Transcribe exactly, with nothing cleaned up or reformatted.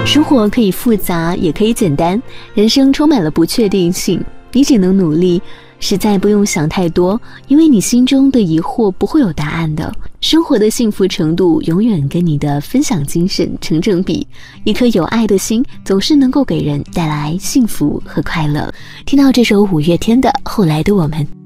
生活可以复杂，也可以简单，人生充满了不确定性，你只能努力，实在不用想太多，因为你心中的疑惑不会有答案的。生活的幸福程度永远跟你的分享精神成正比，一颗有爱的心总是能够给人带来幸福和快乐。听到这首五月天的《后来的我们》。